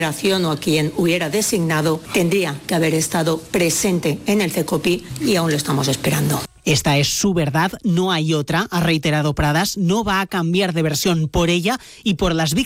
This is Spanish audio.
o a quien hubiera designado tendría que haber estado presente en el CECOPI y aún lo estamos esperando. Esta es su verdad, no hay otra, ha reiterado Pradas, no va a cambiar de versión por ella y por las víctimas